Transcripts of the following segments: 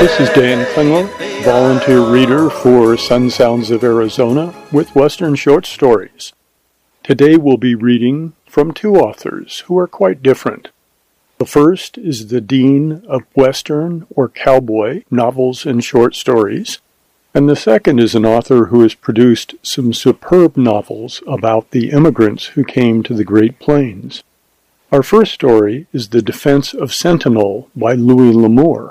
This is Dan Klingler, volunteer reader for Sun Sounds of Arizona with Western Short Stories. Today we'll be reading from two authors who are quite different. The first is the dean of Western or cowboy novels and short stories, and the second is an author who has produced some superb novels about the immigrants who came to the Great Plains. Our first story is The Defense of Sentinel by Louis L'Amour.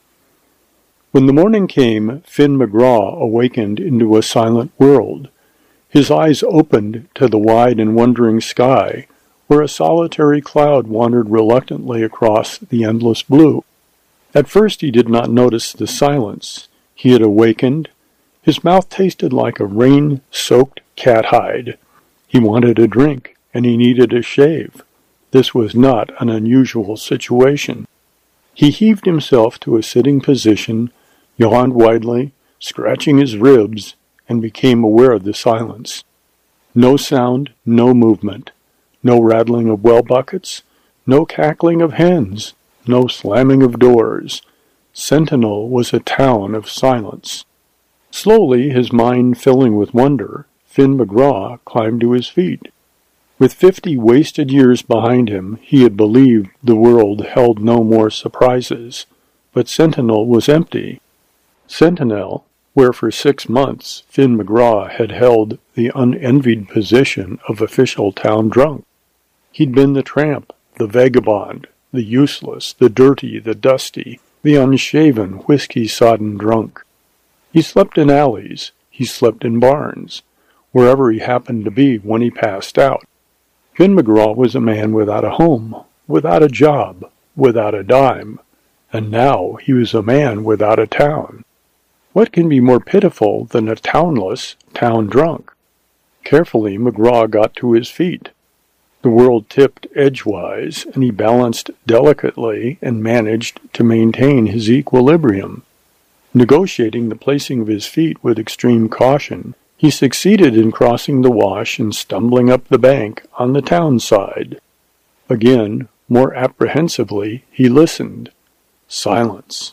When the morning came, Finn McGraw awakened into a silent world. His eyes opened to the wide and wondering sky, where a solitary cloud wandered reluctantly across the endless blue. At first he did not notice the silence. He had awakened. His mouth tasted like a rain-soaked cat hide. He wanted a drink, and he needed a shave. This was not an unusual situation. He heaved himself to a sitting position, yawned widely, scratching his ribs, and became aware of the silence. No sound, no movement, no rattling of well buckets, no cackling of hens, no slamming of doors. Sentinel was a town of silence. Slowly, his mind filling with wonder, Finn McGraw climbed to his feet. With 50 wasted years behind him, he had believed the world held no more surprises. But Sentinel was empty. Sentinel, where for 6 months Finn McGraw had held the unenvied position of official town drunk. He'd been the tramp, the vagabond, the useless, the dirty, the dusty, the unshaven, whiskey-sodden drunk. He slept in alleys. He slept in barns, wherever he happened to be when he passed out. Finn McGraw was a man without a home, without a job, without a dime, and now he was a man without a town. What can be more pitiful than a townless town drunk? Carefully, McGraw got to his feet. The world tipped edgewise, and he balanced delicately and managed to maintain his equilibrium. Negotiating the placing of his feet with extreme caution, he succeeded in crossing the wash and stumbling up the bank on the town side. Again, more apprehensively, he listened. Silence.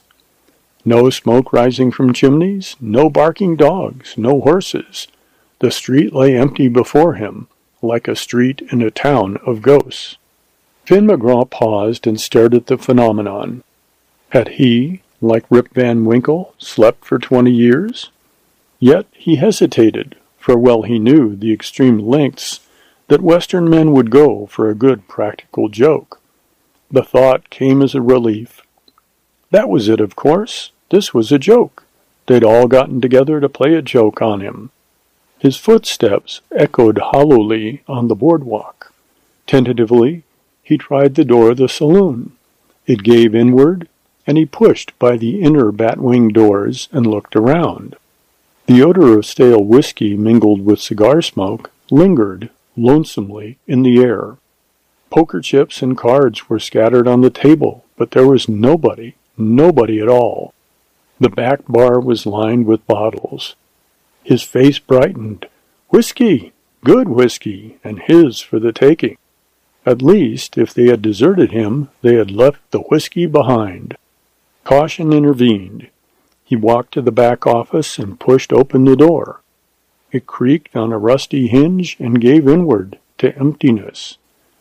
No smoke rising from chimneys, no barking dogs, no horses. The street lay empty before him, like a street in a town of ghosts. Finn McGraw paused and stared at the phenomenon. Had he, like Rip Van Winkle, slept for 20 years? Yet he hesitated, for well he knew the extreme lengths that Western men would go for a good practical joke. The thought came as a relief. That was it, of course. This was a joke. They'd all gotten together to play a joke on him. His footsteps echoed hollowly on the boardwalk. Tentatively, he tried the door of the saloon. It gave inward, and he pushed by the inner bat-wing doors and looked around. The odor of stale whiskey mingled with cigar smoke lingered lonesomely in the air. Poker chips and cards were scattered on the table, but there was nobody at all. The back bar was lined with bottles. His face brightened. Whiskey! Good whiskey, and his for the taking. At least, if they had deserted him, they had left the whiskey behind. Caution intervened. He walked to the back office and pushed open the door. It creaked on a rusty hinge and gave inward to emptiness.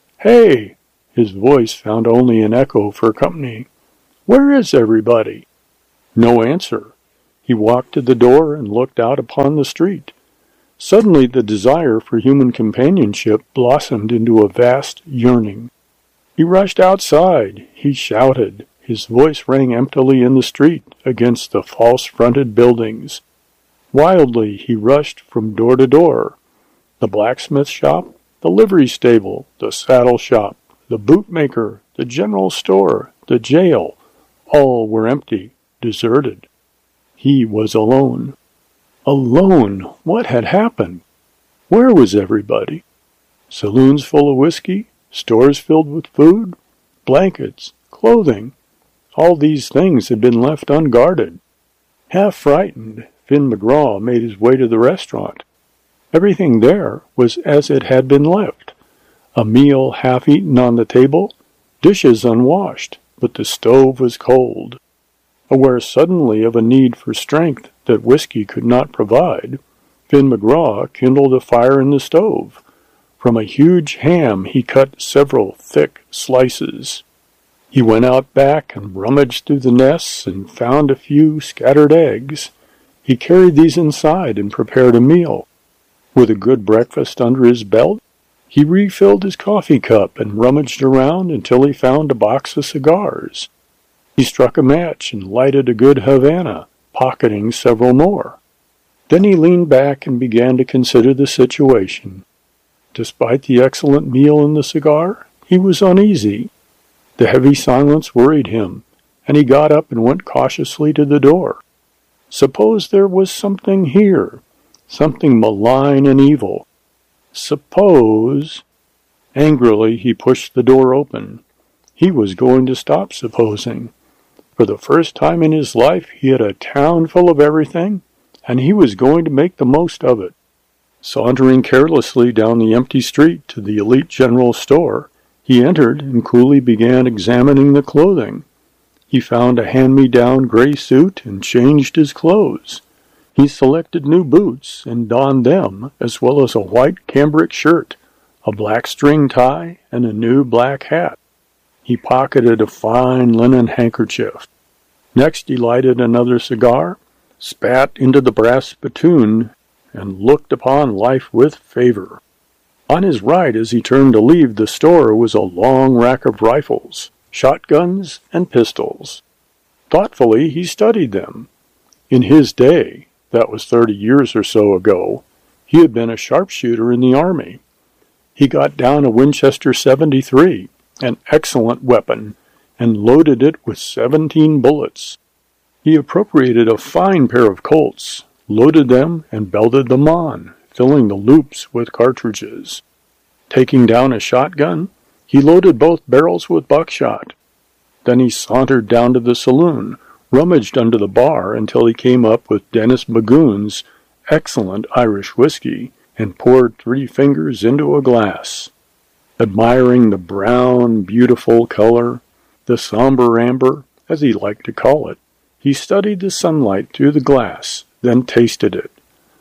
Hey! His voice found only an echo for company. Where is everybody? No answer. He walked to the door and looked out upon the street. Suddenly the desire for human companionship blossomed into a vast yearning. He rushed outside. He shouted. His voice rang emptily in the street against the false-fronted buildings. Wildly he rushed from door to door. The blacksmith shop, the livery stable, the saddle shop, the bootmaker, the general store, the jail, all were empty, deserted. He was alone. Alone! What had happened? Where was everybody? Saloons full of whiskey, stores filled with food, blankets, clothing. All these things had been left unguarded. Half frightened, Finn McGraw made his way to the restaurant. Everything there was as it had been left. A meal half-eaten on the table, dishes unwashed, but the stove was cold. Aware suddenly of a need for strength that whiskey could not provide, Finn McGraw kindled a fire in the stove. From a huge ham he cut several thick slices. He went out back and rummaged through the nests and found a few scattered eggs. He carried these inside and prepared a meal. With a good breakfast under his belt, he refilled his coffee cup and rummaged around until he found a box of cigars. He struck a match and lighted a good Havana, pocketing several more. Then he leaned back and began to consider the situation. Despite the excellent meal and the cigar, he was uneasy. The heavy silence worried him, and he got up and went cautiously to the door. Suppose there was something here, something malign and evil. Suppose... Angrily he pushed the door open. He was going to stop supposing. For the first time in his life he had a town full of everything, and he was going to make the most of it. Sauntering carelessly down the empty street to the Elite General Store, he entered and coolly began examining the clothing. He found a hand-me-down gray suit and changed his clothes. He selected new boots and donned them, as well as a white cambric shirt, a black string tie, and a new black hat. He pocketed a fine linen handkerchief. Next he lighted another cigar, spat into the brass spittoon, and looked upon life with favor. On his right as he turned to leave the store was a long rack of rifles, shotguns, and pistols. Thoughtfully he studied them. In his day, that was 30 years or so ago, he had been a sharpshooter in the army. He got down a Winchester 73, an excellent weapon, and loaded it with 17 bullets. He appropriated a fine pair of Colts, loaded them, and belted them on, filling the loops with cartridges. Taking down a shotgun, he loaded both barrels with buckshot. Then he sauntered down to the saloon, rummaged under the bar until he came up with Dennis Magoon's excellent Irish whiskey, and poured 3 fingers into a glass. Admiring the brown, beautiful color, the somber amber, as he liked to call it, he studied the sunlight through the glass, then tasted it.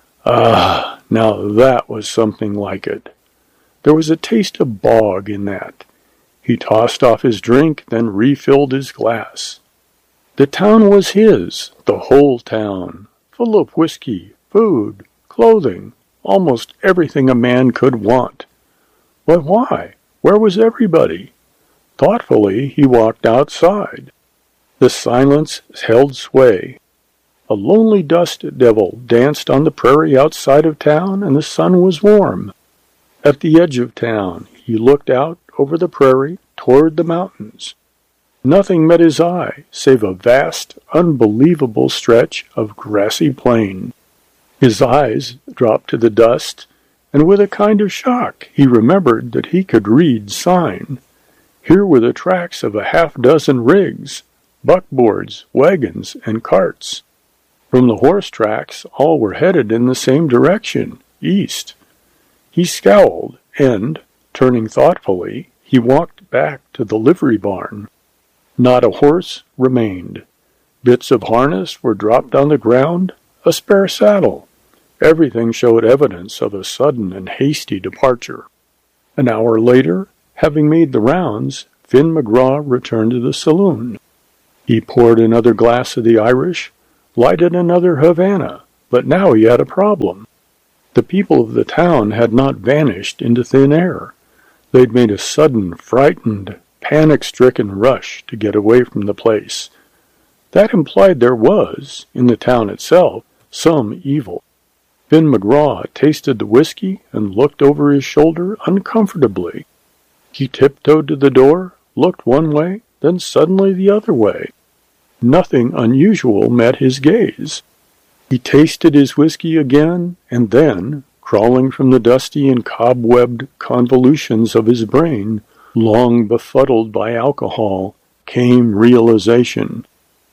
Ah, now that was something like it. There was a taste of bog in that. He tossed off his drink, then refilled his glass. The town was his, the whole town, full of whiskey, food, clothing, almost everything a man could want. But why? Where was everybody? Thoughtfully he walked outside. The silence held sway. A lonely dust devil danced on the prairie outside of town, and the sun was warm. At the edge of town he looked out over the prairie toward the mountains. Nothing met his eye save a vast, unbelievable stretch of grassy plain. His eyes dropped to the dust, and with a kind of shock he remembered that he could read sign. Here were the tracks of a half-dozen rigs, buckboards, wagons, and carts. From the horse tracks all were headed in the same direction, east. He scowled, and, turning thoughtfully, he walked back to the livery barn. Not a horse remained. Bits of harness were dropped on the ground, a spare saddle. Everything showed evidence of a sudden and hasty departure. An hour later, having made the rounds, Finn McGraw returned to the saloon. He poured another glass of the Irish, lighted another Havana, but now he had a problem. The people of the town had not vanished into thin air. They'd made a sudden, frightened, panic-stricken rush to get away from the place. That implied there was, in the town itself, some evil. Finn McGraw tasted the whiskey and looked over his shoulder uncomfortably. He tiptoed to the door, looked one way, then suddenly the other way. Nothing unusual met his gaze. He tasted his whiskey again, and then, crawling from the dusty and cobwebbed convolutions of his brain, long befuddled by alcohol, came realization.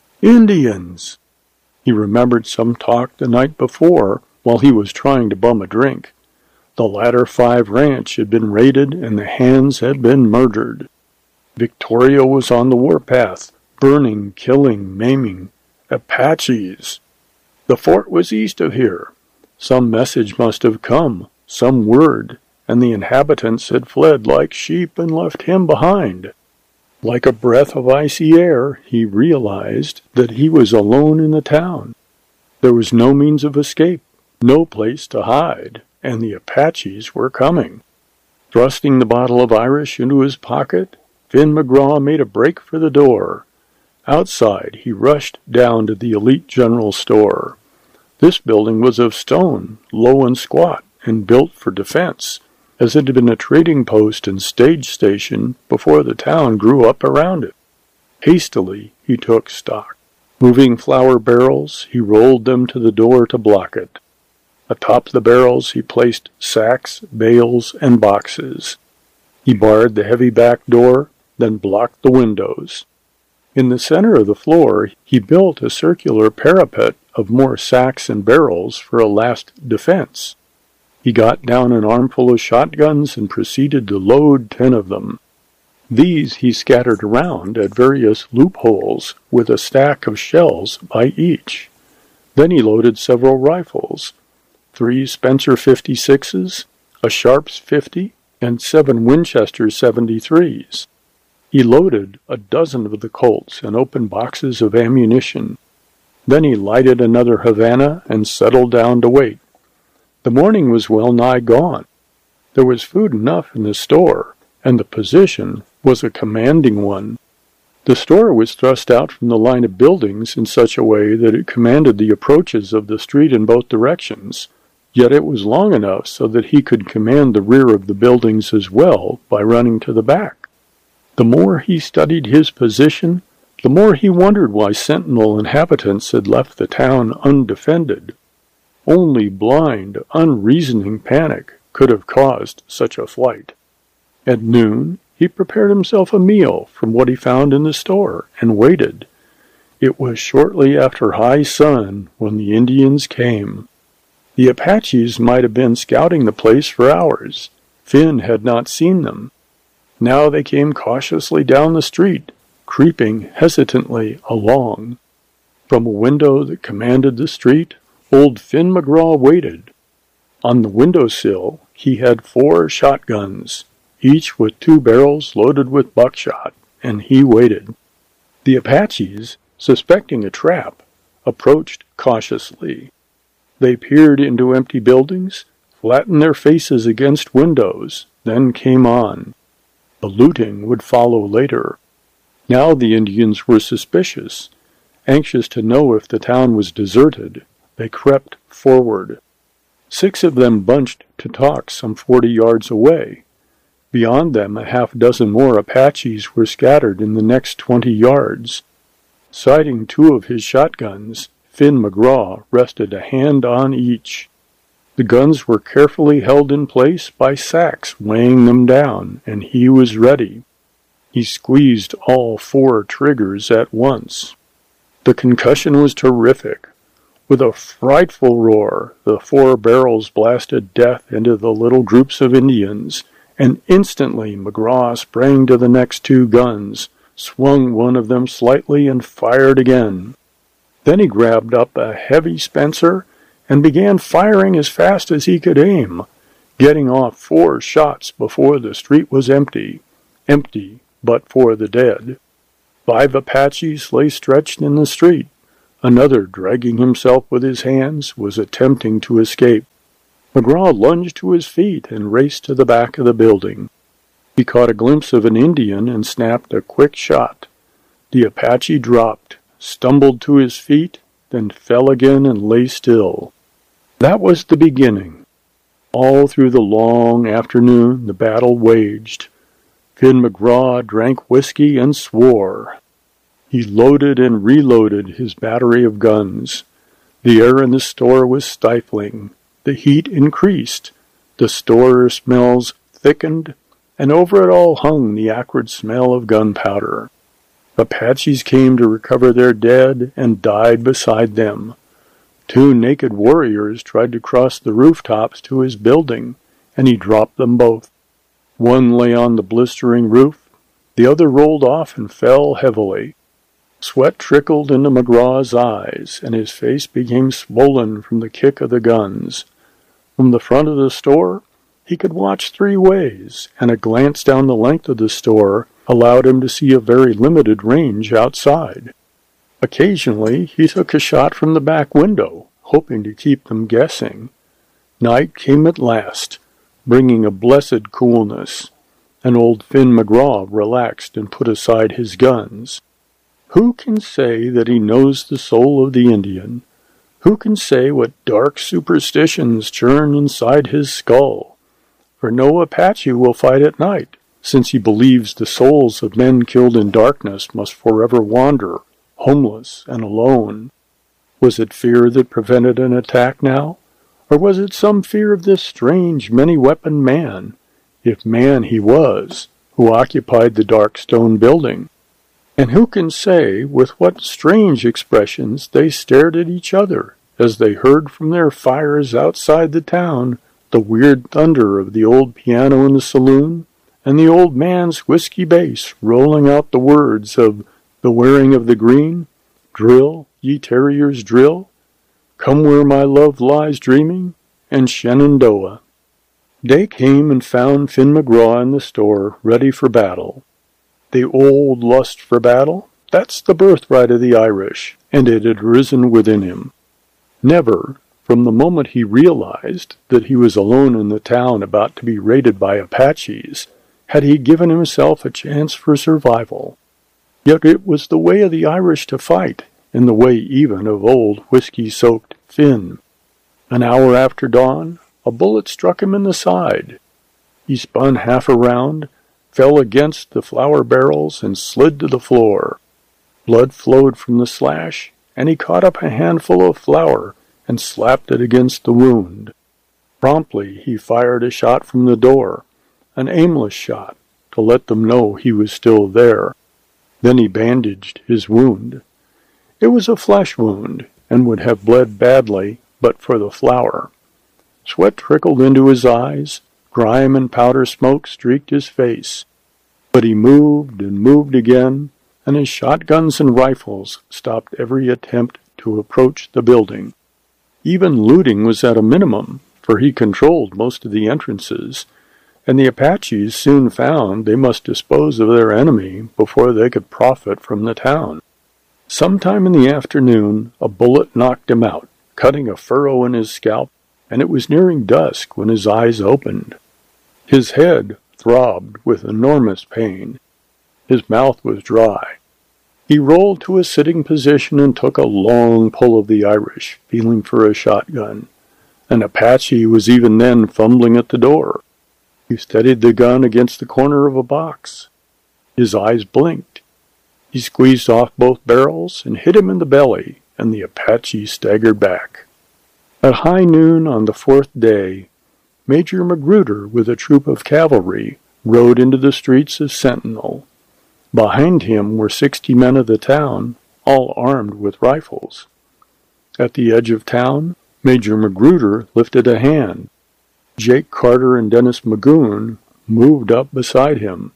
Indians! He remembered some talk the night before while he was trying to bum a drink. The Ladder 5 ranch had been raided and the hands had been murdered. Victoria was on the warpath, burning, killing, maiming, Apaches! The fort was east of here. Some message must have come, some word, and the inhabitants had fled like sheep and left him behind. Like a breath of icy air, he realized that he was alone in the town. There was no means of escape, no place to hide, and the Apaches were coming. Thrusting the bottle of Irish into his pocket, Finn McGraw made a break for the door. Outside, he rushed down to the Elite General Store. This building was of stone, low and squat, and built for defense, as it had been a trading post and stage station before the town grew up around it. Hastily, he took stock. Moving flour barrels, he rolled them to the door to block it. Atop the barrels, he placed sacks, bales, and boxes. He barred the heavy back door, then blocked the windows. In the center of the floor, he built a circular parapet of more sacks and barrels for a last defense. He got down an armful of shotguns and proceeded to load 10 of them. These he scattered around at various loopholes with a stack of shells by each. Then he loaded several rifles, 3 Spencer 56s, a Sharps 50, and 7 Winchester 73s. He loaded a dozen of the Colts and opened boxes of ammunition. Then he lighted another Havana and settled down to wait. The morning was well nigh gone. There was food enough in the store, and the position was a commanding one. The store was thrust out from the line of buildings in such a way that it commanded the approaches of the street in both directions, yet it was long enough so that he could command the rear of the buildings as well by running to the back. The more he studied his position, the more he wondered why sentinel inhabitants had left the town undefended. Only blind, unreasoning panic could have caused such a flight. At noon, he prepared himself a meal from what he found in the store and waited. It was shortly after high sun when the Indians came. The Apaches might have been scouting the place for hours. Finn had not seen them. Now they came cautiously down the street, creeping hesitantly along. From a window that commanded the street, old Finn McGraw waited. On the windowsill he had 4 shotguns, each with 2 barrels loaded with buckshot, and he waited. The Apaches, suspecting a trap, approached cautiously. They peered into empty buildings, flattened their faces against windows, then came on. The looting would follow later. Now the Indians were suspicious. Anxious to know if the town was deserted, they crept forward. 6 of them bunched to talk some 40 yards away. Beyond them, a half-dozen more Apaches were scattered in the next 20 yards. Sighting 2 of his shotguns, Finn McGraw rested a hand on each. The guns were carefully held in place by sacks weighing them down, and he was ready. He squeezed all 4 triggers at once. The concussion was terrific. With a frightful roar, the 4 barrels blasted death into the little groups of Indians, and instantly McGraw sprang to the next 2 guns, swung one of them slightly, and fired again. Then he grabbed up a heavy Spencer and began firing as fast as he could aim, getting off 4 shots before the street was empty but for the dead. 5 Apaches lay stretched in the street. Another, dragging himself with his hands, was attempting to escape. McGraw lunged to his feet and raced to the back of the building. He caught a glimpse of an Indian and snapped a quick shot. The Apache dropped, stumbled to his feet, then fell again and lay still. That was the beginning. All through the long afternoon the battle waged. Finn McGraw drank whiskey and swore. He loaded and reloaded his battery of guns. The air in the store was stifling. The heat increased. The store smells thickened, and over it all hung the acrid smell of gunpowder. Apaches came to recover their dead and died beside them. 2 naked warriors tried to cross the rooftops to his building, and he dropped them both. One lay on the blistering roof. The other rolled off and fell heavily. Sweat trickled into McGraw's eyes, and his face became swollen from the kick of the guns. From the front of the store, he could watch 3 ways, and a glance down the length of the store allowed him to see a very limited range outside. Occasionally, he took a shot from the back window, hoping to keep them guessing. Night came at last, bringing a blessed coolness, and old Finn McGraw relaxed and put aside his guns. Who can say that he knows the soul of the Indian? Who can say what dark superstitions churn inside his skull? For no Apache will fight at night, since he believes the souls of men killed in darkness must forever wander, homeless and alone. Was it fear that prevented an attack now? Or was it some fear of this strange, many-weaponed man, if man he was, who occupied the dark stone building? And who can say with what strange expressions they stared at each other as they heard from their fires outside the town the weird thunder of the old piano in the saloon, and the old man's whiskey bass rolling out the words of The Wearing of the Green, Drill, ye terriers, drill, Come where my love lies dreaming, and Shenandoah. Day came and found Finn McGraw in the store, ready for battle. The old lust for battle, that's the birthright of the Irish, and it had risen within him. Never, from the moment he realized that he was alone in the town about to be raided by Apaches, had he given himself a chance for survival. Yet it was the way of the Irish to fight, and the way even of old whiskey-soaked Finn. An hour after dawn, a bullet struck him in the side. He spun half around, fell against the flour barrels, and slid to the floor. Blood flowed from the slash, and he caught up a handful of flour and slapped it against the wound. Promptly he fired a shot from the door, an aimless shot, to let them know he was still there. Then he bandaged his wound. It was a flesh wound, and would have bled badly but for the flour. Sweat trickled into his eyes, grime and powder smoke streaked his face. But he moved and moved again, and his shotguns and rifles stopped every attempt to approach the building. Even looting was at a minimum, for he controlled most of the entrances, and the Apaches soon found they must dispose of their enemy before they could profit from the town. Sometime in the afternoon, a bullet knocked him out, cutting a furrow in his scalp, and it was nearing dusk when his eyes opened. His head throbbed with enormous pain. His mouth was dry. He rolled to a sitting position and took a long pull of the Irish, feeling for a shotgun. An Apache was even then fumbling at the door. He steadied the gun against the corner of a box. His eyes blinked. He squeezed off both barrels and hit him in the belly, and the Apache staggered back. At high noon on the 4th day, Major Magruder, with a troop of cavalry, rode into the streets of Sentinel. Behind him were 60 men of the town, all armed with rifles. At the edge of town, Major Magruder lifted a hand. Jake Carter and Dennis Magoon moved up beside him.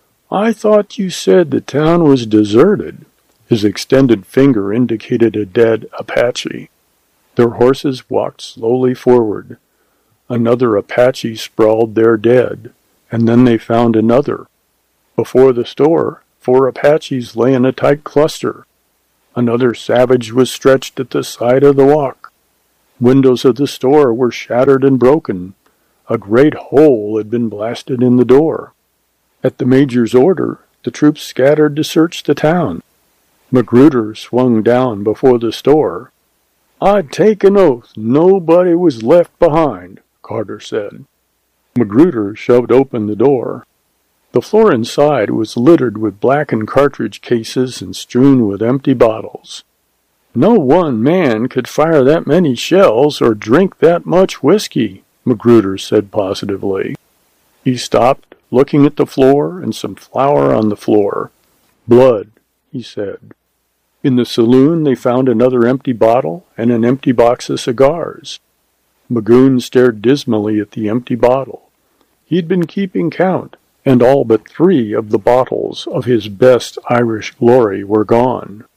"I thought you said the town was deserted." His extended finger indicated a dead Apache. Their horses walked slowly forward. Another Apache sprawled there dead, and then they found another. Before the store, 4 Apaches lay in a tight cluster. Another savage was stretched at the side of the walk. Windows of the store were shattered and broken. A great hole had been blasted in the door. At the major's order, the troops scattered to search the town. Magruder swung down before the store. "I'd take an oath nobody was left behind," Carter said. Magruder shoved open the door. The floor inside was littered with blackened cartridge cases and strewn with empty bottles. "No one man could fire that many shells or drink that much whiskey," Magruder said positively. He stopped, looking at the floor and some flour on the floor. "Blood," he said. In the saloon they found another empty bottle and an empty box of cigars. Magoon stared dismally at the empty bottle. He'd been keeping count, and all but 3 of the bottles of his best Irish glory were gone.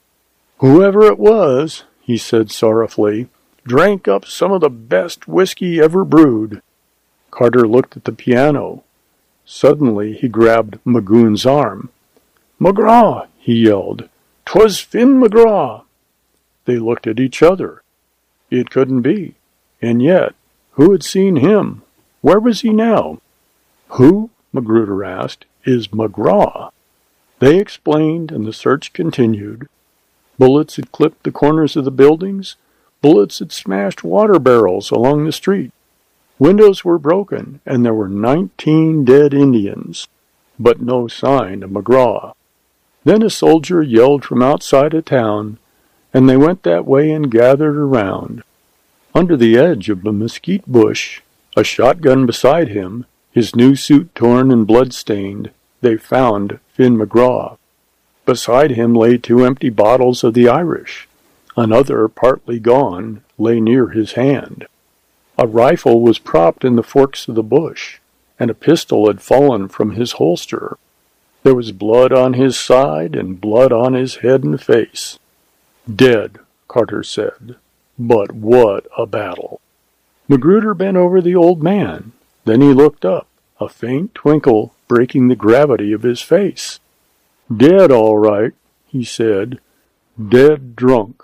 "Whoever it was," he said sorrowfully, "drank up some of the best whiskey ever brewed." Carter looked at the piano. Suddenly he grabbed Magoon's arm. "McGraw!" he yelled. "'Twas Finn McGraw!" They looked at each other. It couldn't be. And yet, who had seen him? Where was he now? "Who," Magruder asked, "is McGraw?" They explained, and the search continued. Bullets had clipped the corners of the buildings. Bullets had smashed water barrels along the street. Windows were broken, and there were 19 dead Indians, but no sign of McGraw. Then a soldier yelled from outside a town, and they went that way and gathered around. Under the edge of a mesquite bush, a shotgun beside him, his new suit torn and blood-stained, they found Finn McGraw. Beside him lay 2 empty bottles of the Irish. Another, partly gone, lay near his hand. A rifle was propped in the forks of the bush, and a pistol had fallen from his holster. There was blood on his side and blood on his head and face. "Dead," Carter said. "But what a battle!" Magruder bent over the old man. Then he looked up, a faint twinkle breaking the gravity of his face. "Dead, all right," he said. "Dead drunk."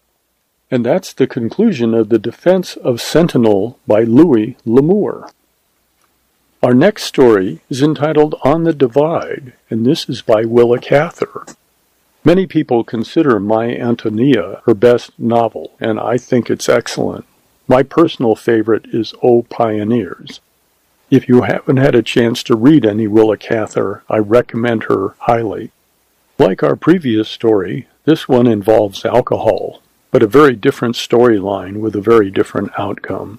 And that's the conclusion of The Defense of Sentinel by Louis L'Amour. Our next story is entitled On the Divide, and this is by Willa Cather. Many people consider My Antonia her best novel, and I think it's excellent. My personal favorite is O Pioneers. If you haven't had a chance to read any Willa Cather, I recommend her highly. Like our previous story, this one involves alcohol, but a very different storyline with a very different outcome.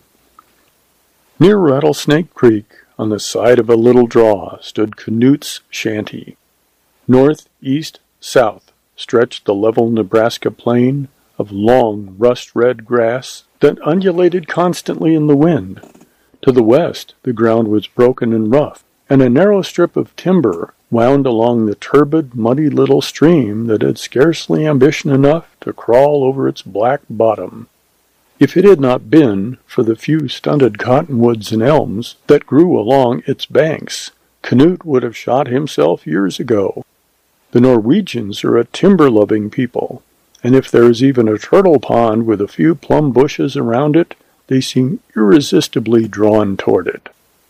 Near Rattlesnake Creek, on the side of a little draw, stood Canute's shanty. North, east, south stretched the level Nebraska plain of long, rust-red grass that undulated constantly in the wind. To the west, the ground was broken and rough, and a narrow strip of timber wound along the turbid, muddy little stream that had scarcely ambition enough to crawl over its black bottom. If it had not been for the few stunted cottonwoods and elms that grew along its banks, Canute would have shot himself years ago. The Norwegians are a timber-loving people, and if there is even a turtle pond with a few plum bushes around it, they seem irresistibly drawn toward it.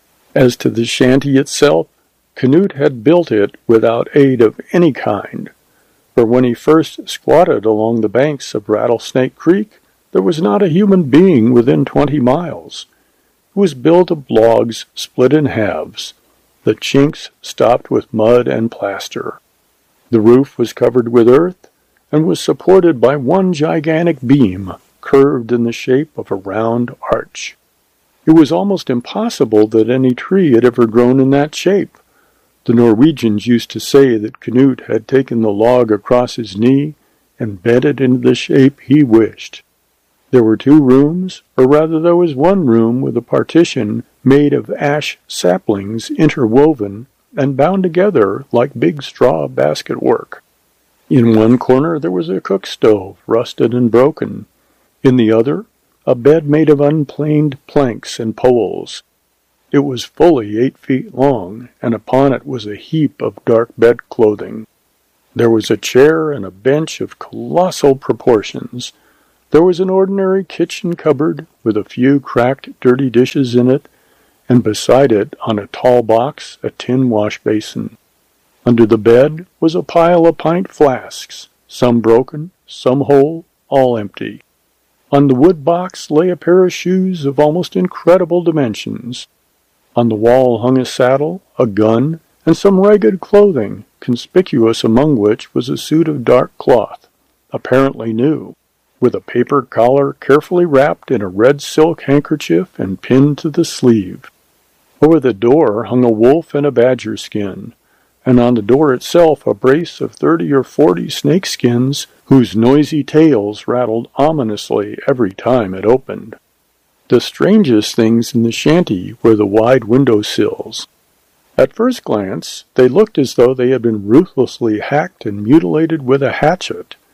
As to the shanty itself, Canute had built it without aid of any kind, for when he first squatted along the banks of Rattlesnake Creek, there was not a human being within 20 miles. It was built of logs split in halves, the chinks stopped with mud and plaster. The roof was covered with earth and was supported by one gigantic beam, curved in the shape of a round arch. It was almost impossible that any tree had ever grown in that shape. The Norwegians used to say that Canute had taken the log across his knee and bent it into the shape he wished. There were 2 rooms, or rather there was one room with a partition made of ash saplings interwoven and bound together like big straw basket work. In one corner there was a cook stove, rusted and broken. In the other, a bed made of unplaned planks and poles. It was fully 8 feet long, and upon it was a heap of dark bed clothing. There was a chair and a bench of colossal proportions. There was an ordinary kitchen cupboard with a few cracked, dirty dishes in it, and beside it, on a tall box, a tin wash basin. Under the bed was a pile of pint flasks, some broken, some whole, all empty. On the wood box lay a pair of shoes of almost incredible dimensions. On the wall hung a saddle, a gun, and some ragged clothing, conspicuous among which was a suit of dark cloth, apparently new, with a paper collar carefully wrapped in a red silk handkerchief and pinned to the sleeve. Over the door hung a wolf in a badger skin, and on the door itself a brace of 30 or 40 snakeskins whose noisy tails rattled ominously every time it opened. The strangest things in the shanty were the wide window sills. At first glance, they looked as though they had been ruthlessly hacked and mutilated with a hatchet,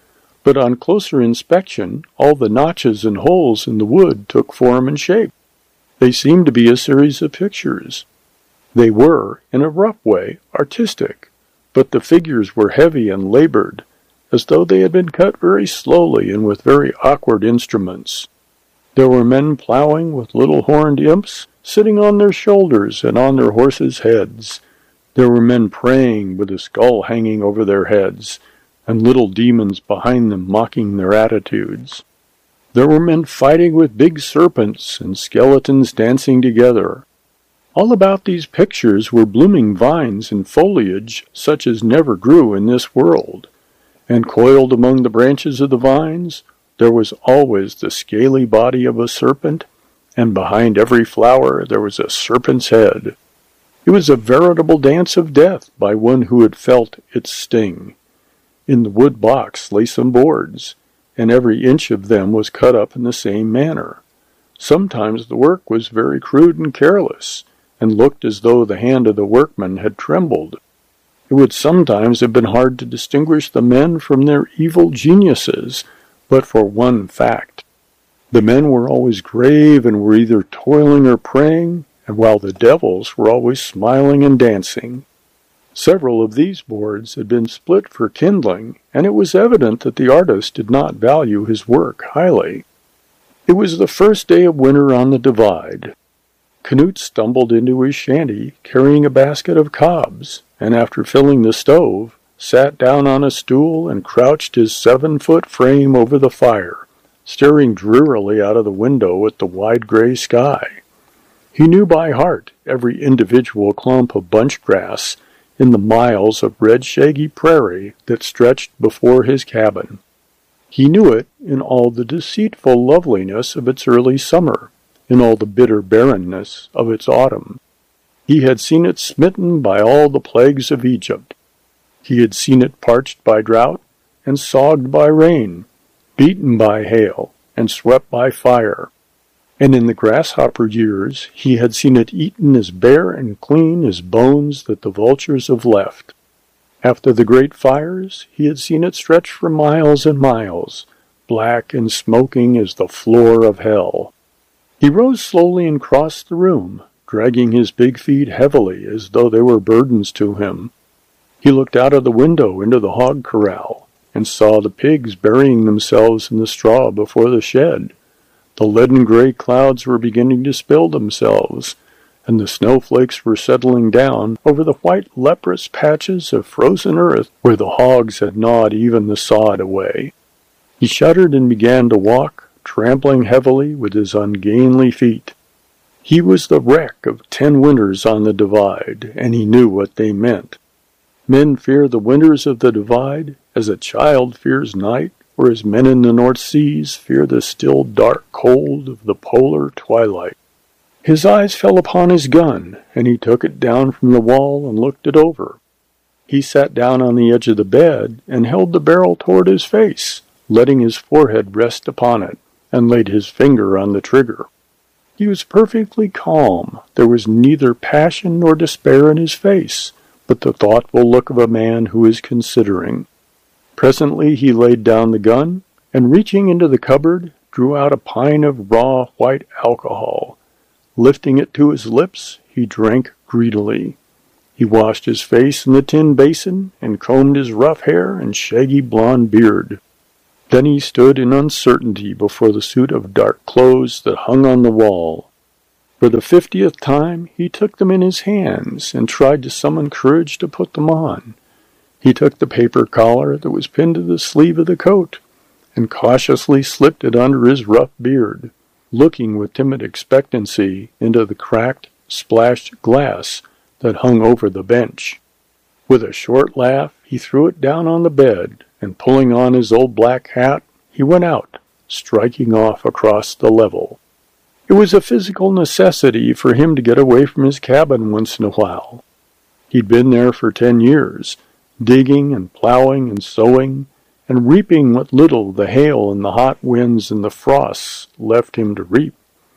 But on closer inspection, all the notches and holes in the wood took form and shape. They seemed to be a series of pictures. They were, in a rough way, artistic, but the figures were heavy and labored, as though they had been cut very slowly and with very awkward instruments. There were men plowing with little horned imps, sitting on their shoulders and on their horses' heads. There were men praying with a skull hanging over their heads, and little demons behind them mocking their attitudes. There were men fighting with big serpents and skeletons dancing together. All about these pictures were blooming vines and foliage such as never grew in this world, and coiled among the branches of the vines there was always the scaly body of a serpent, and behind every flower there was a serpent's head. It was a veritable dance of death by one who had felt its sting. In the wood box lay some boards, and every inch of them was cut up in the same manner. Sometimes the work was very crude and careless, and looked as though the hand of the workman had trembled. It would sometimes have been hard to distinguish the men from their evil geniuses, but for one fact. The men were always grave and were either toiling or praying, and while the devils were always smiling and dancing. Several of these boards had been split for kindling, and it was evident that the artist did not value his work highly. It was the first day of winter on the Divide. Canute stumbled into his shanty, carrying a basket of cobs, and after filling the stove, sat down on a stool and crouched his 7-foot frame over the fire, staring drearily out of the window at the wide gray sky. He knew by heart every individual clump of bunch grass in the miles of red shaggy prairie that stretched before his cabin. He knew it in all the deceitful loveliness of its early summer, in all the bitter barrenness of its autumn. He had seen it smitten by all the plagues of Egypt. He had seen it parched by drought and sogged by rain, beaten by hail and swept by fire. And in the grasshopper years he had seen it eaten as bare and clean as bones that the vultures have left. After the great fires he had seen it stretch for miles and miles, black and smoking as the floor of hell. He rose slowly and crossed the room, dragging his big feet heavily as though they were burdens to him. He looked out of the window into the hog corral, and saw the pigs burying themselves in the straw before the shed. The leaden gray clouds were beginning to spill themselves, and the snowflakes were settling down over the white leprous patches of frozen earth where the hogs had gnawed even the sod away. He shuddered and began to walk, trampling heavily with his ungainly feet. He was the wreck of 10 winters on the Divide, and he knew what they meant. Men fear the winters of the Divide as a child fears night, or as men in the North Seas fear the still dark cold of the polar twilight. His eyes fell upon his gun, and he took it down from the wall and looked it over. He sat down on the edge of the bed and held the barrel toward his face, letting his forehead rest upon it, and laid his finger on the trigger. He was perfectly calm. There was neither passion nor despair in his face, but the thoughtful look of a man who is considering. Presently he laid down the gun, and reaching into the cupboard, drew out a pint of raw white alcohol. Lifting it to his lips, he drank greedily. He washed his face in the tin basin, and combed his rough hair and shaggy blond beard. Then he stood in uncertainty before the suit of dark clothes that hung on the wall. For the 50th time he took them in his hands and tried to summon courage to put them on. He took the paper collar that was pinned to the sleeve of the coat and cautiously slipped it under his rough beard, looking with timid expectancy into the cracked, splashed glass that hung over the bench. With a short laugh he threw it down on the bed, and pulling on his old black hat, he went out, striking off across the level. It was a physical necessity for him to get away from his cabin once in a while. He'd been there for 10 years, digging and plowing and sowing, and reaping what little the hail and the hot winds and the frosts left him to reap.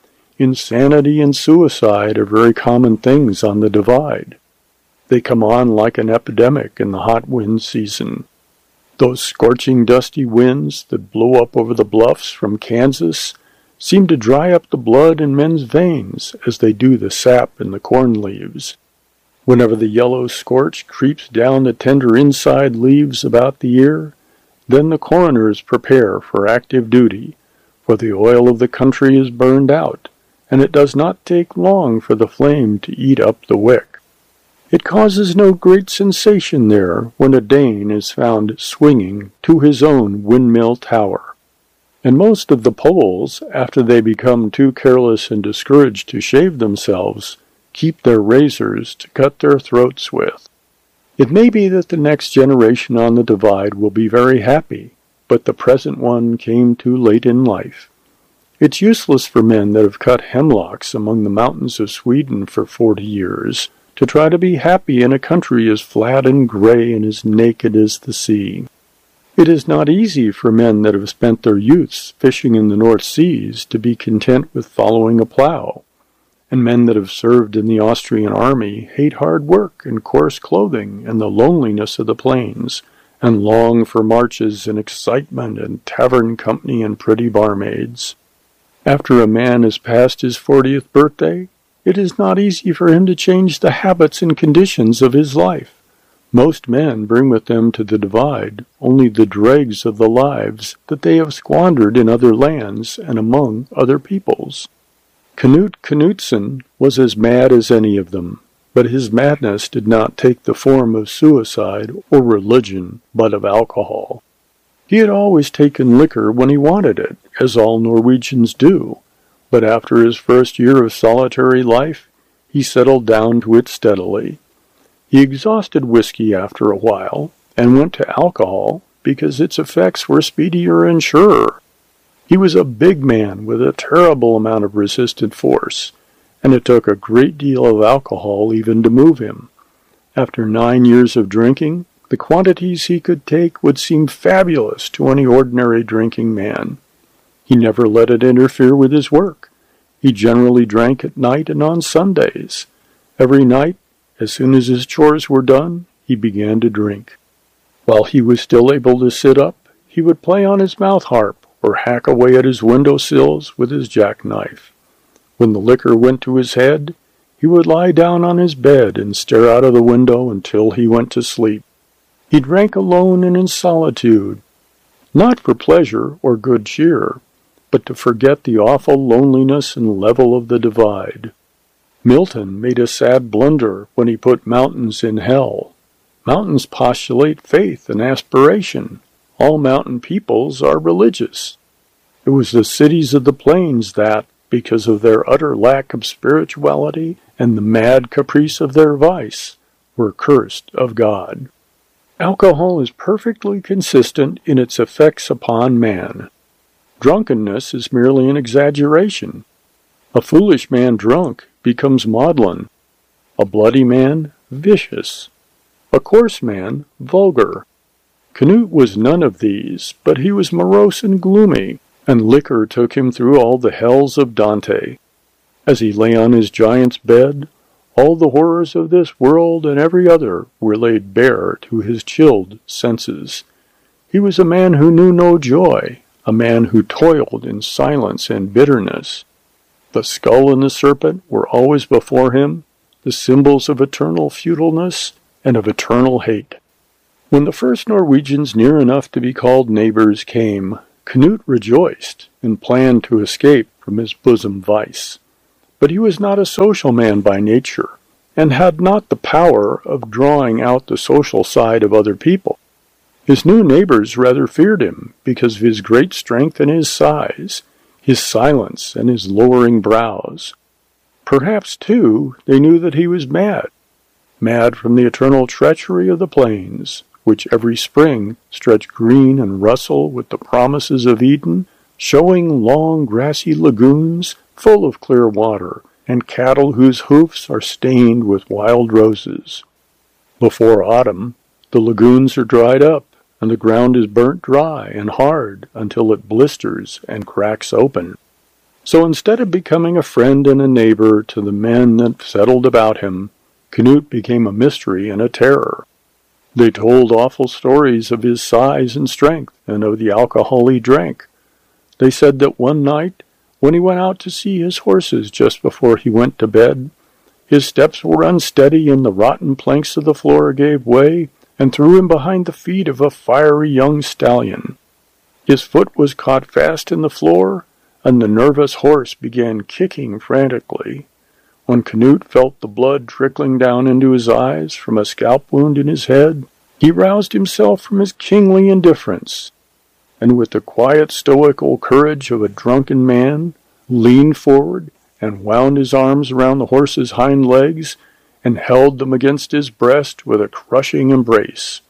Insanity and suicide are very common things on the Divide. They come on like an epidemic in the hot wind season. Those scorching dusty winds that blow up over the bluffs from Kansas seem to dry up the blood in men's veins as they do the sap in the corn leaves. Whenever the yellow scorch creeps down the tender inside leaves about the ear, then the coroners prepare for active duty, for the oil of the country is burned out, and it does not take long for the flame to eat up the wick. It causes no great sensation there when a Dane is found swinging to his own windmill tower. And most of the Poles, after they become too careless and discouraged to shave themselves, keep their razors to cut their throats with. It may be that the next generation on the divide will be very happy, but the present one came too late in life. It's useless for men that have cut hemlocks among the mountains of Sweden for 40 years to try to be happy in a country as flat and gray and as naked as the sea. It is not easy for men that have spent their youths fishing in the North Seas to be content with following a plow, and men that have served in the Austrian army hate hard work and coarse clothing and the loneliness of the plains, and long for marches and excitement and tavern company and pretty barmaids. After a man has passed his 40th birthday, it is not easy for him to change the habits and conditions of his life. Most men bring with them to the divide only the dregs of the lives that they have squandered in other lands and among other peoples. Knut Knutson was as mad as any of them, but his madness did not take the form of suicide or religion, but of alcohol. He had always taken liquor when he wanted it, as all Norwegians do, but after his first year of solitary life, he settled down to it steadily. He exhausted whiskey after a while, and went to alcohol because its effects were speedier and surer. He was a big man with a terrible amount of resistant force, and it took a great deal of alcohol even to move him. After 9 years of drinking, the quantities he could take would seem fabulous to any ordinary drinking man. He never let it interfere with his work. He generally drank at night and on Sundays. Every night, as soon as his chores were done, he began to drink. While he was still able to sit up, he would play on his mouth harp or hack away at his window sills with his jackknife. When the liquor went to his head, he would lie down on his bed and stare out of the window until he went to sleep. He drank alone and in solitude, not for pleasure or good cheer, but to forget the awful loneliness and level of the divide. Milton made a sad blunder when he put mountains in hell. Mountains postulate faith and aspiration. All mountain peoples are religious. It was the cities of the plains that, because of their utter lack of spirituality and the mad caprice of their vice, were cursed of God. Alcohol is perfectly consistent in its effects upon man. Drunkenness is merely an exaggeration. A foolish man drunk becomes maudlin. A bloody man, vicious. A coarse man, vulgar. Knut was none of these, but he was morose and gloomy, and liquor took him through all the hells of Dante. As he lay on his giant's bed, all the horrors of this world and every other were laid bare to his chilled senses. He was a man who knew no joy, a man who toiled in silence and bitterness. The skull and the serpent were always before him, the symbols of eternal futileness and of eternal hate. When the first Norwegians near enough to be called neighbors came, Knut rejoiced and planned to escape from his bosom vice. But he was not a social man by nature, and had not the power of drawing out the social side of other people. His new neighbors rather feared him because of his great strength and his size, his silence and his lowering brows. Perhaps, too, they knew that he was mad from the eternal treachery of the plains, which every spring stretch green and rustle with the promises of Eden, showing long grassy lagoons full of clear water, and cattle whose hoofs are stained with wild roses. Before autumn, the lagoons are dried up, and the ground is burnt dry and hard until it blisters and cracks open. So instead of becoming a friend and a neighbor to the men that settled about him, Knut became a mystery and a terror. They told awful stories of his size and strength, and of the alcohol he drank. They said that one night, when he went out to see his horses just before he went to bed, his steps were unsteady and the rotten planks of the floor gave way and threw him behind the feet of a fiery young stallion. His foot was caught fast in the floor, and the nervous horse began kicking frantically. When Canute felt the blood trickling down into his eyes from a scalp wound in his head, he roused himself from his kingly indifference, and with the quiet stoical courage of a drunken man, leaned forward and wound his arms around the horse's hind legs and held them against his breast with a crushing embrace.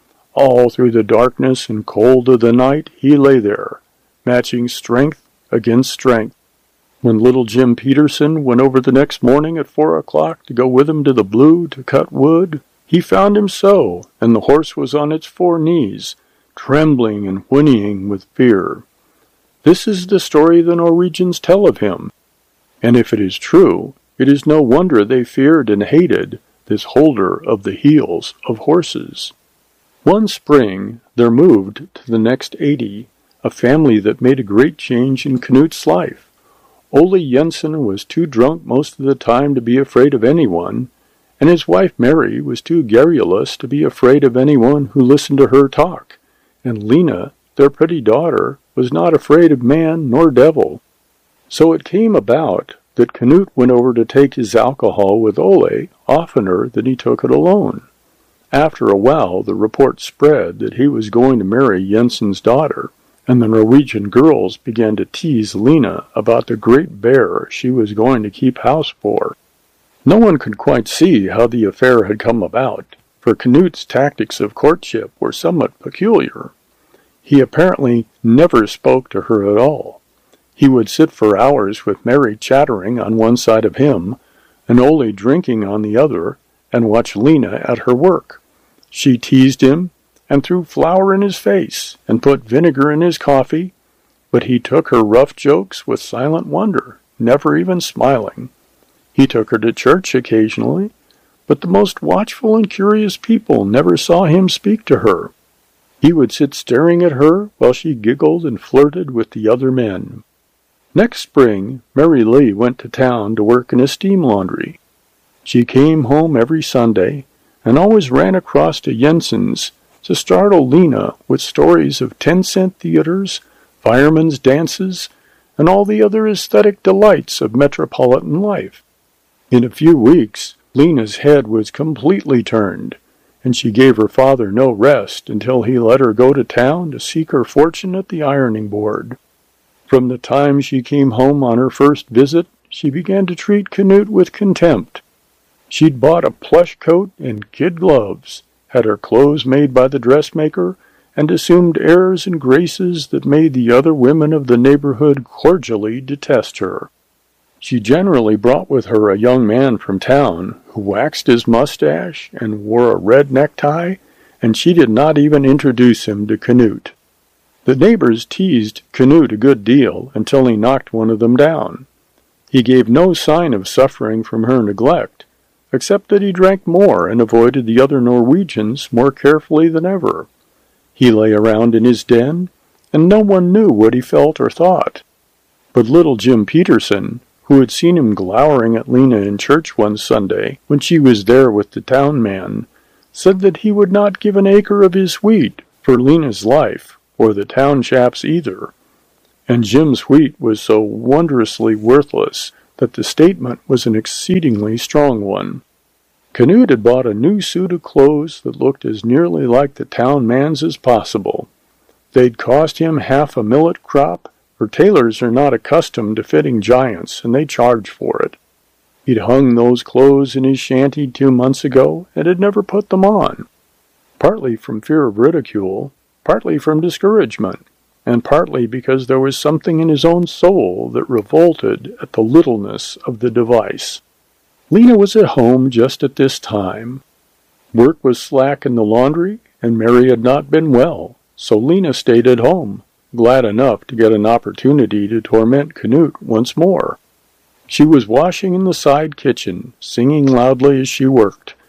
All through the darkness and cold of the night he lay there, matching strength against strength. When little Jim Peterson went over the next morning at 4 o'clock to go with him to the Blue to cut wood, he found him so, and the horse was on its 4 knees, trembling and whinnying with fear. This is the story the Norwegians tell of him, and if it is true, it is no wonder they feared and hated this holder of the heels of horses. One spring there moved to the next 80 a family that made a great change in Canute's life. Ole Jensen was too drunk most of the time to be afraid of anyone, and his wife Mary was too garrulous to be afraid of anyone who listened to her talk, and Lena, their pretty daughter, was not afraid of man nor devil. So it came about that Canute went over to take his alcohol with Ole oftener than he took it alone. After a while the report spread that he was going to marry Jensen's daughter, and the Norwegian girls began to tease Lena about the great bear she was going to keep house for. No one could quite see how the affair had come about, for Canute's tactics of courtship were somewhat peculiar. He apparently never spoke to her at all. He would sit for hours with Mary chattering on one side of him, and Ole drinking on the other, and watch Lena at her work. She teased him, and threw flour in his face, and put vinegar in his coffee, but he took her rough jokes with silent wonder, never even smiling. He took her to church occasionally, but the most watchful and curious people never saw him speak to her. He would sit staring at her while she giggled and flirted with the other men. Next spring, Mary Lee went to town to work in a steam laundry. She came home every Sunday, and always ran across to Jensen's to startle Lena with stories of 10-cent theaters, firemen's dances, and all the other aesthetic delights of metropolitan life. In a few weeks, Lena's head was completely turned, and she gave her father no rest until he let her go to town to seek her fortune at the ironing board. From the time she came home on her first visit, she began to treat Canute with contempt. She'd bought a plush coat and kid gloves, had her clothes made by the dressmaker, and assumed airs and graces that made the other women of the neighborhood cordially detest her. She generally brought with her a young man from town who waxed his mustache and wore a red necktie, and she did not even introduce him to Canute. The neighbors teased Canute a good deal until he knocked one of them down. He gave no sign of suffering from her neglect, except that he drank more and avoided the other Norwegians more carefully than ever. He lay around in his den, and no one knew what he felt or thought. But little Jim Peterson, who had seen him glowering at Lena in church one Sunday when she was there with the town man, said that he would not give an acre of his wheat for Lena's life, or the town chap's either. And Jim's wheat was so wondrously worthless that the statement was an exceedingly strong one. Canute had bought a new suit of clothes that looked as nearly like the town man's as possible. They'd cost him half a millet crop, for tailors are not accustomed to fitting giants, and they charge for it. He'd hung those clothes in his shanty 2 months ago, and had never put them on, partly from fear of ridicule, partly from discouragement, and partly because there was something in his own soul that revolted at the littleness of the device. Lena was at home just at this time. Work was slack in the laundry, and Mary had not been well, so Lena stayed at home, glad enough to get an opportunity to torment Canute once more. She was washing in the side kitchen, singing loudly as she worked.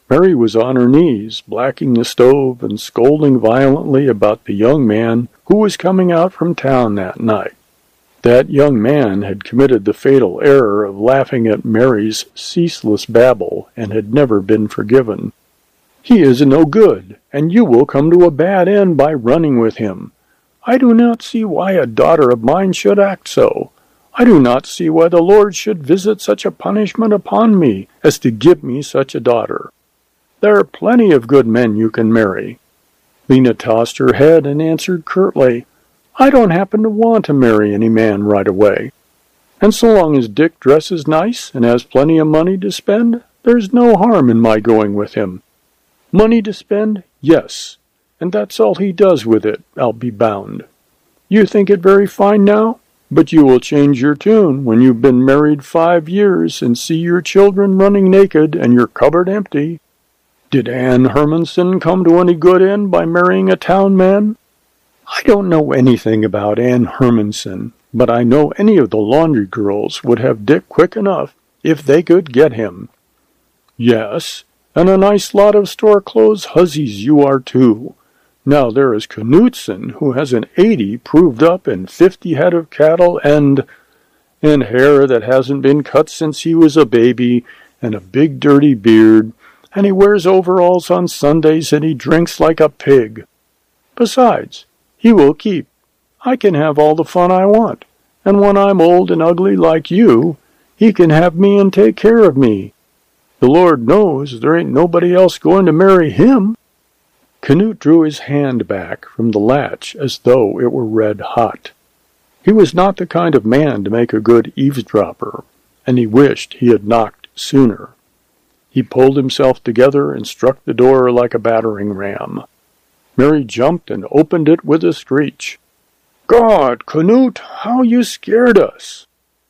Mary was on her knees, blacking the stove and scolding violently about the young man who was coming out from town that night. That young man had committed the fatal error of laughing at Mary's ceaseless babble and had never been forgiven. "He is no good, and you will come to a bad end by running with him. I do not see why a daughter of mine should act so. I do not see why the Lord should visit such a punishment upon me as to give me such a daughter. There are plenty of good men you can marry." Lena tossed her head and answered curtly, "I don't happen to want to marry any man right away. And so long as Dick dresses nice and has plenty of money to spend, there's no harm in my going with him. Money to spend? Yes. And that's all he does with it, I'll be bound. You think it very fine now? But you will change your tune when you've been married 5 years and see your children running naked and your cupboard empty. Did Anne Hermanson come to any good end by marrying a town man? I don't know anything about Anne Hermanson, but I know any of the laundry girls would have Dick quick enough if they could get him. Yes, and a nice lot of store-clothes hussies you are too. Now there is Knudsen, who has an 80 proved up and 50 head of cattle and hair that hasn't been cut since he was a baby, and a big dirty beard, and he wears overalls on Sundays and he drinks like a pig. Besides, he will keep. I can have all the fun I want, and when I'm old and ugly like you, he can have me and take care of me. The Lord knows there ain't nobody else going to marry him." Canute drew his hand back from the latch as though it were red hot. He was not the kind of man to make a good eavesdropper, and he wished he had knocked sooner. He pulled himself together and struck the door like a battering ram. Mary jumped and opened it with a screech. "God, Canute, how you scared us!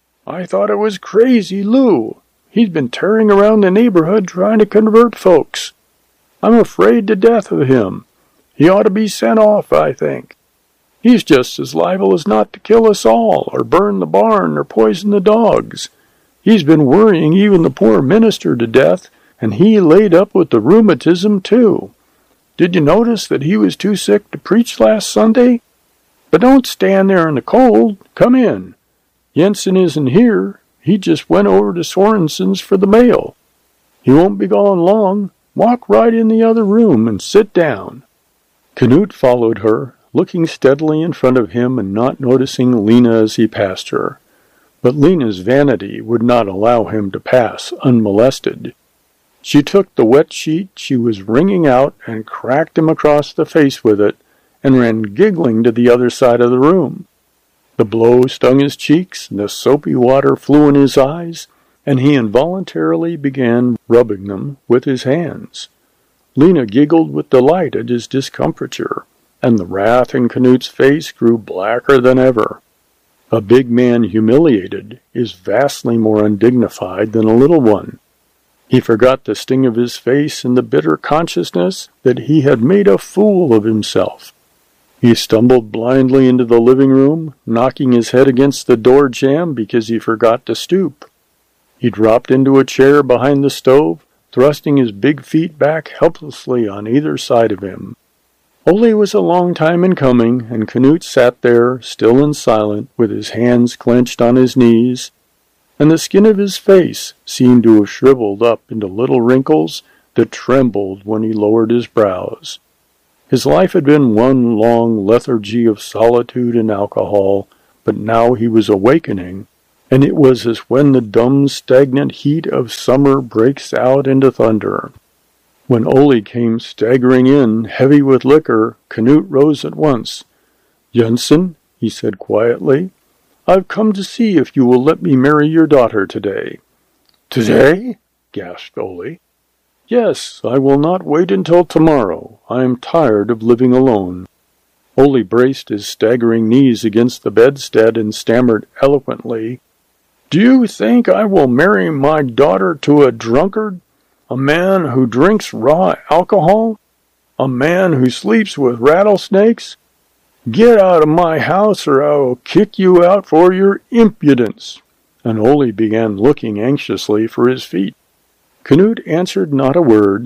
I thought it was crazy Lou. He's been tearing around the neighborhood trying to convert folks. I'm afraid to death of him. He ought to be sent off, I think. He's just as liable as not to kill us all, or burn the barn, or poison the dogs. He's been worrying even the poor minister to death, and he laid up with the rheumatism, too. Did you notice that he was too sick to preach last Sunday? But don't stand there in the cold. Come in. Jensen isn't here. He just went over to Sorensen's for the mail. He won't be gone long. Walk right in the other room and sit down." Canute followed her, looking steadily in front of him and not noticing Lena as he passed her. But Lena's vanity would not allow him to pass unmolested. She took the wet sheet she was wringing out and cracked him across the face with it, and ran giggling to the other side of the room. The blow stung his cheeks, and the soapy water flew in his eyes, and he involuntarily began rubbing them with his hands. Lena giggled with delight at his discomfiture, and the wrath in Canute's face grew blacker than ever. A big man humiliated is vastly more undignified than a little one. He forgot the sting of his face in the bitter consciousness that he had made a fool of himself. He stumbled blindly into the living room, knocking his head against the door jamb because he forgot to stoop. He dropped into a chair behind the stove, thrusting his big feet back helplessly on either side of him. Ole was a long time in coming, and Canute sat there, still and silent, with his hands clenched on his knees, and the skin of his face seemed to have shriveled up into little wrinkles that trembled when he lowered his brows. His life had been one long lethargy of solitude and alcohol, but now he was awakening, and it was as when the dumb, stagnant heat of summer breaks out into thunder. When Ole came staggering in, heavy with liquor, Canute rose at once. "Jensen," he said quietly, "I've come to see if you will let me marry your daughter today." "Today?" gasped Ole. "Yes, I will not wait until tomorrow. I am tired of living alone." Ole braced his staggering knees against the bedstead and stammered eloquently, "Do you think I will marry my daughter to a drunkard? A man who drinks raw alcohol? A man who sleeps with rattlesnakes? Get out of my house or I will kick you out for your impudence." And Ole began looking anxiously for his feet. Canute answered not a word,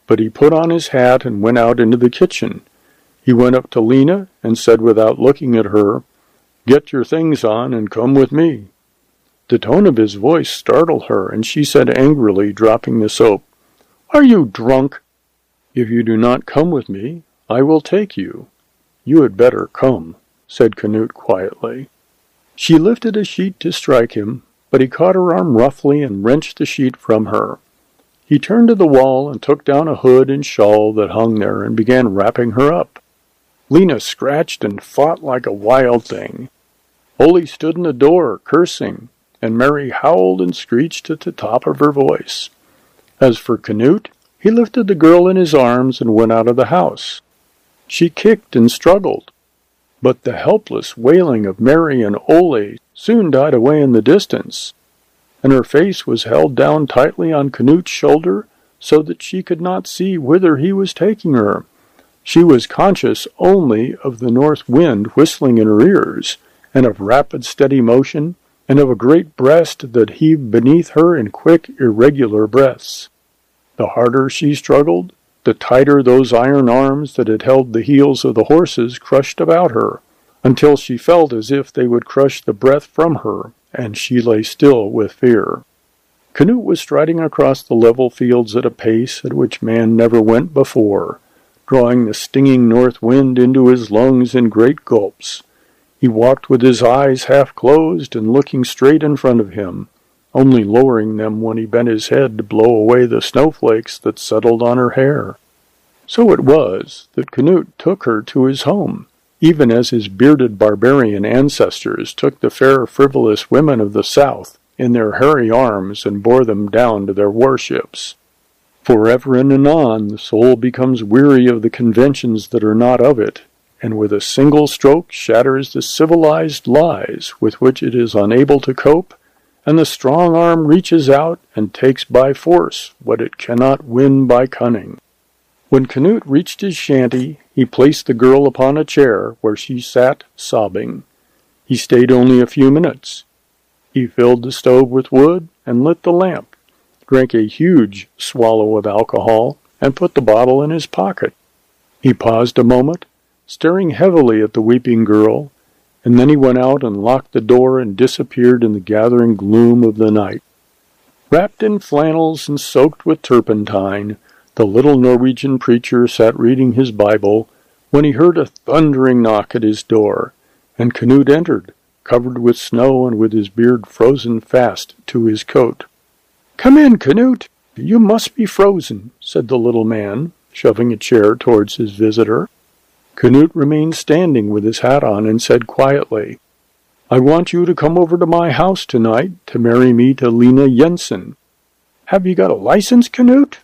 but he put on his hat and went out into the kitchen. He went up to Lena and said without looking at her, "Get your things on and come with me." The tone of his voice startled her, and she said angrily, dropping the soap, "Are you drunk? If you do not come with me, I will take you." "You had better come," said Canute quietly. She lifted a sheet to strike him, but he caught her arm roughly and wrenched the sheet from her. He turned to the wall and took down a hood and shawl that hung there and began wrapping her up. Lena scratched and fought like a wild thing. Ole stood in the door, cursing, and Mary howled and screeched at the top of her voice. As for Canute, he lifted the girl in his arms and went out of the house. She kicked and struggled, but the helpless wailing of Mary and Ole soon died away in the distance, and her face was held down tightly on Canute's shoulder so that she could not see whither he was taking her. She was conscious only of the north wind whistling in her ears, and of rapid steady motion, and of a great breast that heaved beneath her in quick, irregular breaths. The harder she struggled, the tighter those iron arms that had held the heels of the horses crushed about her, until she felt as if they would crush the breath from her, and she lay still with fear. Canute was striding across the level fields at a pace at which man never went before, drawing the stinging north wind into his lungs in great gulps. He walked with his eyes half closed and looking straight in front of him, only lowering them when he bent his head to blow away the snowflakes that settled on her hair. So it was that Canute took her to his home, even as his bearded barbarian ancestors took the fair frivolous women of the South in their hairy arms and bore them down to their warships. Forever and anon the soul becomes weary of the conventions that are not of it, and with a single stroke shatters the civilized lies with which it is unable to cope, and the strong arm reaches out and takes by force what it cannot win by cunning. When Canute reached his shanty, he placed the girl upon a chair where she sat sobbing. He stayed only a few minutes. He filled the stove with wood and lit the lamp, drank a huge swallow of alcohol, and put the bottle in his pocket. He paused a moment, staring heavily at the weeping girl, and then he went out and locked the door and disappeared in the gathering gloom of the night. Wrapped in flannels and soaked with turpentine, the little Norwegian preacher sat reading his Bible when he heard a thundering knock at his door, and Canute entered, covered with snow and with his beard frozen fast to his coat. "Come in, Canute. You must be frozen," said the little man, shoving a chair towards his visitor. Canute remained standing with his hat on and said quietly, "I want you to come over to my house tonight to marry me to Lena Jensen." "Have you got a license, Canute?"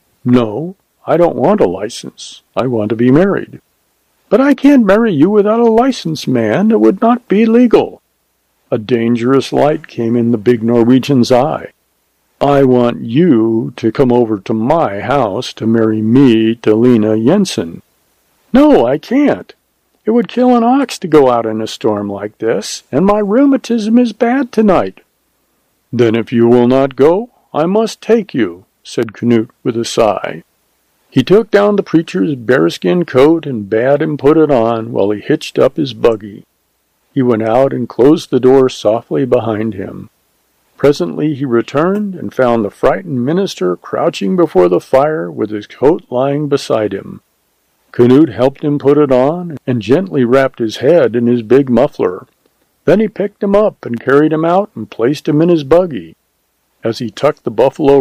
"No, I don't want a license. I want to be married." "But I can't marry you without a license, man. It would not be legal." A dangerous light came in the big Norwegian's eye. "I want you to come over to my house to marry me to Lena Jensen." "No, I can't. It would kill an ox to go out in a storm like this, and my rheumatism is bad tonight." "Then if you will not go, I must take you," said Canute with a sigh. He took down the preacher's bearskin coat and bade him put it on while he hitched up his buggy. He went out and closed the door softly behind him. Presently he returned and found the frightened minister crouching before the fire with his coat lying beside him. Canute helped him put it on and gently wrapped his head in his big muffler. Then he picked him up and carried him out and placed him in his buggy. As he tucked the buffalo